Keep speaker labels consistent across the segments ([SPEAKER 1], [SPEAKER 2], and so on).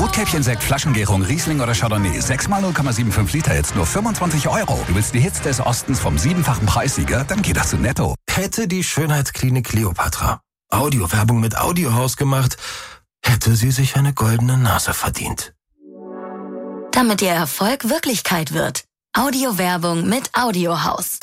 [SPEAKER 1] Rotkäppchen-Sekt, Flaschengärung, Riesling oder Chardonnay. 6x 0,75 Liter, jetzt nur 25 Euro. Du willst die Hits des Ostens vom 7-fachen Preissieger? Dann geht das zu Netto.
[SPEAKER 2] Hätte die Schönheitsklinik Kleopatra Audiowerbung mit Audiohaus gemacht, hätte sie sich eine goldene Nase verdient.
[SPEAKER 3] Damit Ihr Erfolg Wirklichkeit wird. Audiowerbung mit Audiohaus.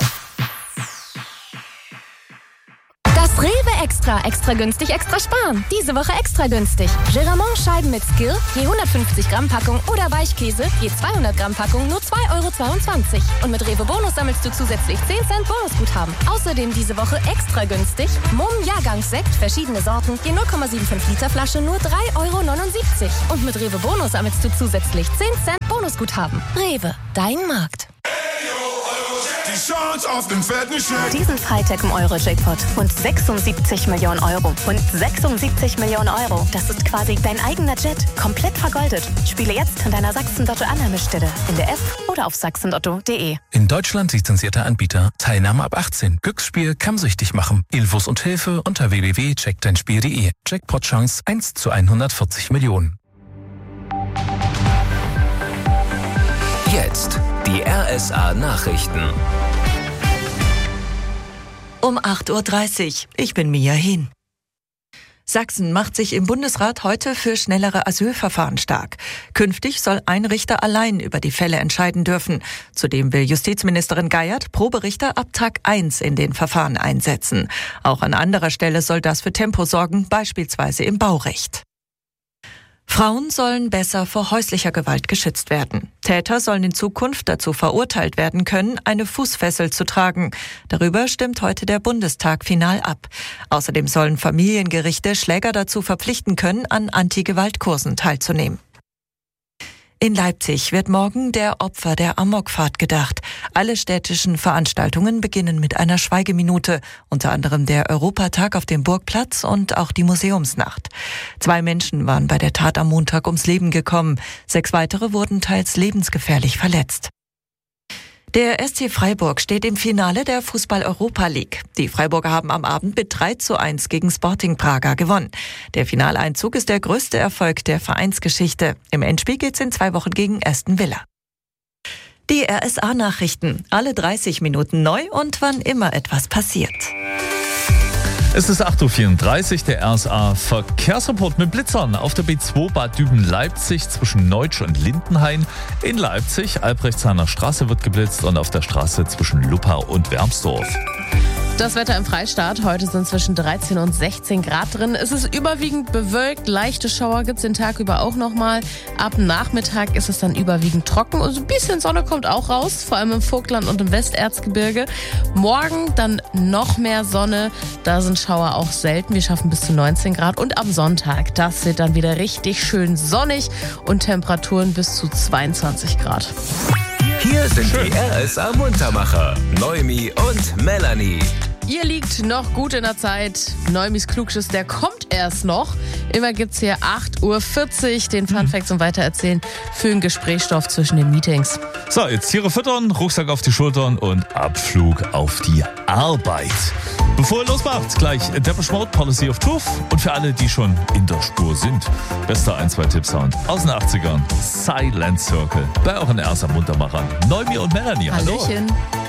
[SPEAKER 4] Das Rewe Extra günstig, extra sparen. Diese Woche extra günstig. Geramont-Scheiben mit Skill, je 150 Gramm Packung oder Weichkäse, je 200 Gramm Packung, nur 2,22 €. Und mit Rewe Bonus sammelst du zusätzlich 10 Cent Bonusguthaben. Außerdem diese Woche extra günstig. Mumm Jahrgangssekt, verschiedene Sorten, je 0,75 Liter Flasche, nur 3,79 €. Und mit Rewe Bonus sammelst du zusätzlich 10 Cent Bonusguthaben. Rewe, dein Markt.
[SPEAKER 5] Die Chance auf den fetten Scheck.
[SPEAKER 6] Diesen Freitag im Euro-Jackpot. Und 76 Millionen Euro. Und 76 Millionen Euro. Das ist quasi dein eigener Jet. Komplett vergoldet. Spiele jetzt in deiner Sachsen-Lotto-Annahmestelle. In der App oder auf sachsenlotto.de.
[SPEAKER 7] In Deutschland lizenzierter Anbieter. Teilnahme ab 18. Glücksspiel kann süchtig machen. Infos und Hilfe unter www.checkdeinspiel.de. Jackpot-Chance 1 zu 140 Millionen.
[SPEAKER 8] Jetzt die RSA-Nachrichten.
[SPEAKER 9] Um 8:30 Uhr. Ich bin Mia Hehn. Sachsen macht sich im Bundesrat heute für schnellere Asylverfahren stark. Künftig soll ein Richter allein über die Fälle entscheiden dürfen. Zudem will Justizministerin Geiert Proberichter ab Tag 1 in den Verfahren einsetzen. Auch an anderer Stelle soll das für Tempo sorgen, beispielsweise im Baurecht. Frauen sollen besser vor häuslicher Gewalt geschützt werden. Täter sollen in Zukunft dazu verurteilt werden können, eine Fußfessel zu tragen. Darüber stimmt heute der Bundestag final ab. Außerdem sollen Familiengerichte Schläger dazu verpflichten können, an Anti-Gewalt-Kursen teilzunehmen. In Leipzig wird morgen der Opfer der Amokfahrt gedacht. Alle städtischen Veranstaltungen beginnen mit einer Schweigeminute, unter anderem der Europatag auf dem Burgplatz und auch die Museumsnacht. 2 Menschen waren bei der Tat am Montag ums Leben gekommen. 6 weitere wurden teils lebensgefährlich verletzt. Der SC Freiburg steht im Finale der Fußball-Europa League. Die Freiburger haben am Abend mit 3:1 gegen Sporting Braga gewonnen. Der Finaleinzug ist der größte Erfolg der Vereinsgeschichte. Im Endspiel geht's in 2 Wochen gegen Aston Villa. Die RSA-Nachrichten. Alle 30 Minuten neu und wann immer etwas passiert.
[SPEAKER 10] Es ist 8:34 Uhr, der RSA-Verkehrsreport mit Blitzern auf der B2 Bad Düben-Leipzig zwischen Neutsch und Lindenhain. In Leipzig, Albrechtshahner Straße wird geblitzt und auf der Straße zwischen Luppau und Wermsdorf.
[SPEAKER 11] Das Wetter im Freistaat. Heute sind zwischen 13 und 16 Grad drin. Es ist überwiegend bewölkt. Leichte Schauer gibt es den Tag über auch nochmal. Ab Nachmittag ist es dann überwiegend trocken. Und so ein bisschen Sonne kommt auch raus, vor allem im Vogtland und im Westerzgebirge. Morgen dann noch mehr Sonne. Da sind Schauer auch selten. Wir schaffen bis zu 19 Grad. Und am Sonntag, das wird dann wieder richtig schön sonnig und Temperaturen bis zu 22 Grad.
[SPEAKER 8] Hier sind die RSA-Muntermacher, Noemi und Melanie.
[SPEAKER 11] Ihr liegt noch gut in der Zeit. Neumis Klugschiss, der kommt erst noch. Immer gibt's hier 8:40 Uhr den Funfact zum Weitererzählen für einen Gesprächsstoff zwischen den Meetings.
[SPEAKER 10] So, jetzt Tiere füttern, Rucksack auf die Schultern und Abflug auf die Arbeit. Bevor ihr losmacht, gleich Depeche Mode, Policy of Truth. Und für alle, die schon in der Spur sind, bester 1-2-Tipp-Sound aus den 80ern, Silent Circle. Bei euren RSA-Muntermachern, Noemi und Melanie. Hallo.
[SPEAKER 11] Hallöchen.